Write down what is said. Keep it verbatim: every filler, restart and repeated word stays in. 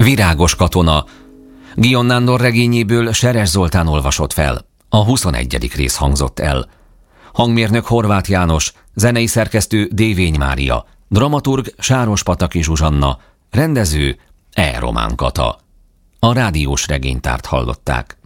Virágos katona. Guion Nándor regényéből Seres Zoltán olvasott fel. A huszonegyedik rész hangzott el. Hangmérnök Horváth János, zenei szerkesztő Dévény Mária, dramaturg Sárospataki Zsuzsanna, rendező E. Román Kata. A rádiós regénytárt hallották.